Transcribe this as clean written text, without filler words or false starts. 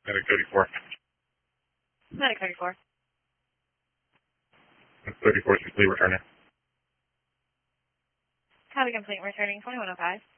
Medic 34. Medic 34. 34 is complete returning. Copy complete returning 2105.